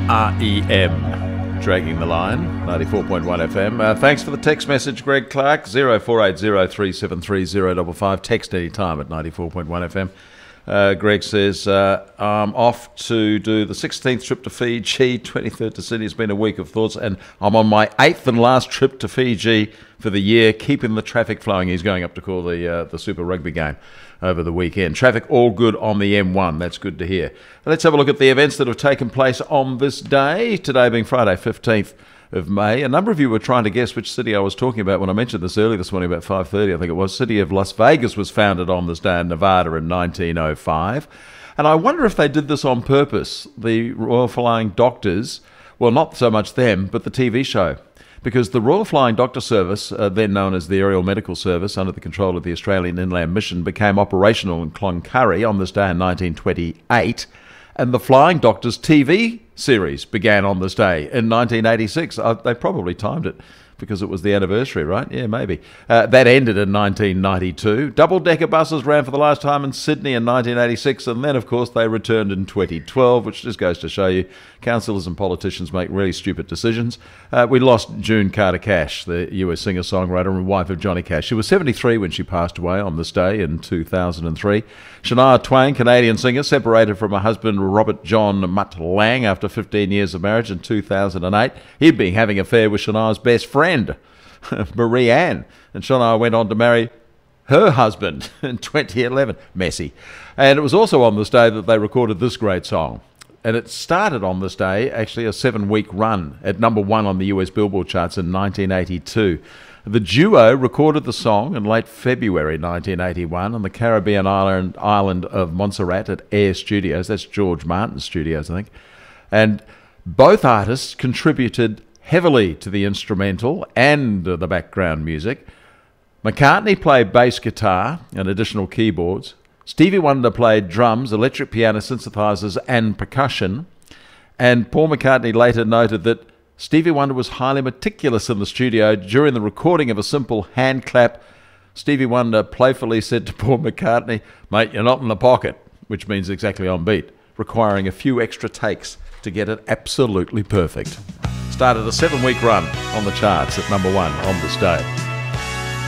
REM, Dragging the Line, 94.1 FM. Thanks for the text message, Greg Clark, 0480373055. Text anytime at 94.1 FM. Greg says, I'm off to do the 16th trip to Fiji, 23rd to Sydney. It's been a week of thoughts, and I'm on my 8th and last trip to Fiji for the year, keeping the traffic flowing. He's going up to call the Super Rugby game over the weekend. Traffic all good on the M1. That's good to hear. Let's have a look at the events that have taken place on this day, today being Friday, 15th of May. A number of you were trying to guess which city I was talking about when I mentioned this early this morning, about 5:30, I think it was. City of Las Vegas was founded on this day in Nevada in 1905. And I wonder if they did this on purpose, the Royal Flying Doctors. Well, not so much them, but the TV show. Because the Royal Flying Doctor Service, then known as the Aerial Medical Service, under the control of the Australian Inland Mission, became operational in Cloncurry on this day in 1928. And the Flying Doctors TV series began on this day in 1986. They probably timed it because it was the anniversary, right? Yeah, maybe. That ended in 1992. Double-decker buses ran for the last time in Sydney in 1986, and then, of course, they returned in 2012, which just goes to show you councillors and politicians make really stupid decisions. We lost June Carter Cash, the US singer-songwriter and wife of Johnny Cash. She was 73 when she passed away on this day in 2003. Shania Twain, Canadian singer, separated from her husband Robert John Mutt Lang after 15 years of marriage in 2008. He'd been having an affair with Shania's best friend, Marie Ann, and Shania went on to marry her husband in 2011. Messy. And it was also on this day that they recorded this great song. And it started on this day, actually a 7-week run at #1 on the US Billboard charts in 1982. The duo recorded the song in late February 1981 on the Caribbean island of Montserrat at Air Studios. That's George Martin's studios, I think. And both artists contributed heavily to the instrumental and the background music. McCartney played bass guitar and additional keyboards. Stevie Wonder played drums, electric piano, synthesizers, and percussion. And Paul McCartney later noted that Stevie Wonder was highly meticulous in the studio. During the recording of a simple hand clap, Stevie Wonder playfully said to Paul McCartney, "Mate, you're not in the pocket," which means exactly on beat, requiring a few extra takes to get it absolutely perfect. Started a 7-week run on the charts at #1 on this day.